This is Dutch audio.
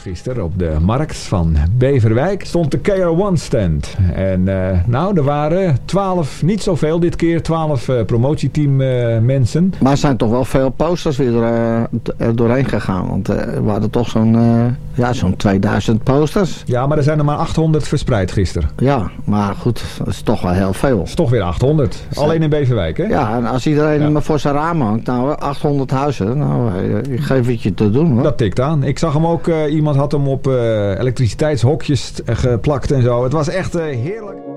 Gisteren op de markt van Beverwijk stond de KR1 stand. En er waren 12, niet zoveel dit keer, 12 promotieteam mensen. Maar er zijn toch wel veel posters weer er doorheen gegaan. Want we hadden toch zo'n 2000 posters. Ja, maar er zijn er maar 800 verspreid gisteren. Ja, maar goed, dat is toch wel heel veel. Dat is toch weer 800. Alleen in Beverwijk, hè? Ja, en als iedereen maar voor zijn raam hangt, 800 huizen, ik geef het je te doen, hoor. Dat tikt aan. Ik zag hem ook, iemand had hem op elektriciteitshokjes geplakt en zo. Het was echt heerlijk.